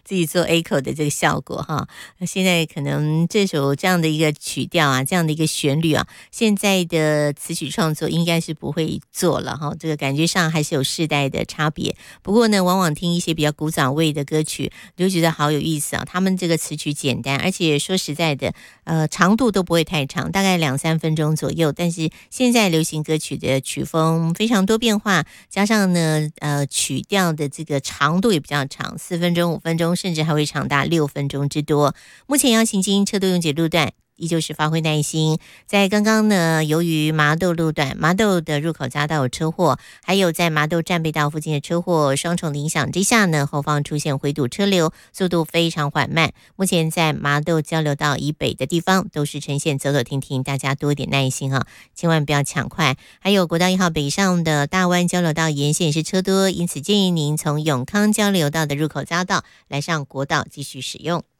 自己做 A 口的这个效果哈。现在可能这首这样的一个曲调啊，这样的一个旋律啊，现在的词曲创作应该是不会做了哈。这个感觉上还是有世代的差别。不过呢，往往听一些比较古早味的歌曲，你就觉得好有意思啊。他们这个词曲简单，而且说实在的，长度都不会太长，大概2-3分钟左右。但是现在流行歌曲的曲风非常多变化，加上呢，曲调的这个长度也比较长，4分钟、5分钟，甚至还会长达6分钟之多。目前要行经车多用解路段，依旧是发挥耐心。在刚刚呢，由于麻豆路段麻豆的入口匝道有车祸，还有在麻豆战备道附近的车祸，双重的影响之下呢，后方出现回堵车流，速度非常缓慢。目前在麻豆交流道以北的地方都是呈现走走停停，大家多一点耐心啊，千万不要抢快。还有国道1号北上的大湾交流道沿线也是车多，因此建议您从永康交流道的入口匝道来上国道继续使用。